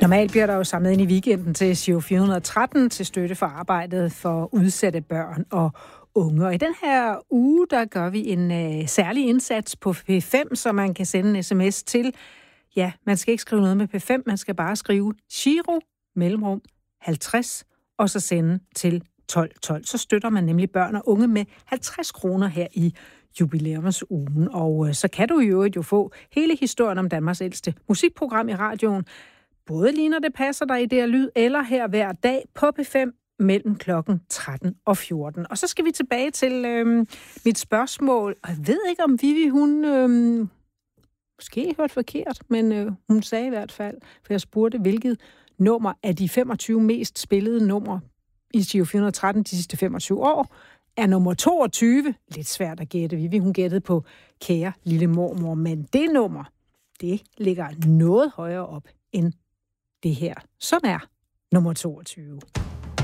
Normalt bliver der jo samlet ind i weekenden til Giro 413 til støtte for arbejdet for udsatte børn og unge. Og i den her uge, der gør vi en særlig indsats på P5, så man kan sende en sms til. Ja, man skal ikke skrive noget med P5, man skal bare skrive Giro mellemrum 50 og så sende til 1212. Så støtter man nemlig børn og unge med 50 kroner her i jubilæumsugen. Og så kan du jo få hele historien om Danmarks ældste musikprogram i radioen. Både lige når det passer dig i det her lyd, eller her hver dag på P5 mellem klokken 13 og 14. Og så skal vi tilbage til mit spørgsmål. Og jeg ved ikke, om Vivi, hun måske hørte forkert, men hun sagde i hvert fald, for jeg spurgte, hvilket nummer af de 25 mest spillede numre i Giro 413 de sidste 25 år, er nummer 22. Lidt svært at gætte, Vivi. Hun gættede på Kære lille mormor, men det nummer, det ligger noget højere op end det her, som er nummer 22.